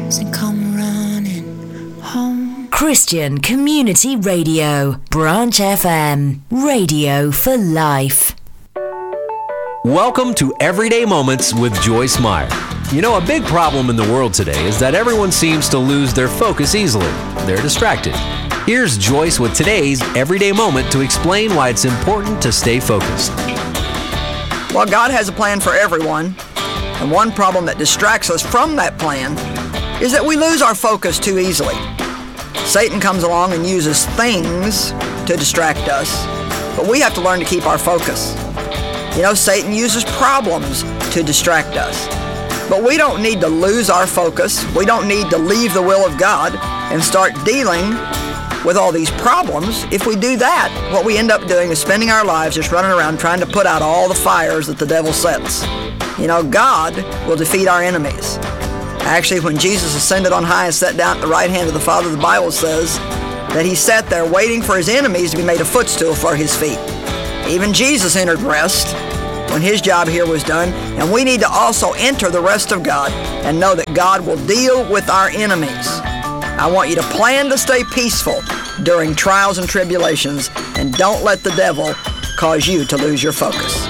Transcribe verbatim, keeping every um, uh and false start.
and come running home. Christian Community Radio, Branch F M, radio for life. Welcome to Everyday Moments with Joyce Meyer. You know, a big problem in the world today is that everyone seems to lose their focus easily. They're distracted. Here's Joyce with today's Everyday Moment to explain why it's important to stay focused. Well, God has a plan for everyone, and one problem that distracts us from that plan is that we lose our focus too easily. Satan comes along and uses things to distract us, but we have to learn to keep our focus. You know, Satan uses problems to distract us, but we don't need to lose our focus. We don't need to leave the will of God and start dealing with all these problems. If we do that, what we end up doing is spending our lives just running around trying to put out all the fires that the devil sets. You know, God will defeat our enemies. Actually, when Jesus ascended on high and sat down at the right hand of the Father, the Bible says that he sat there waiting for his enemies to be made a footstool for his feet. Even Jesus entered rest when his job here was done, and we need to also enter the rest of God and know that God will deal with our enemies. I want you to plan to stay peaceful during trials and tribulations, and don't let the devil cause you to lose your focus.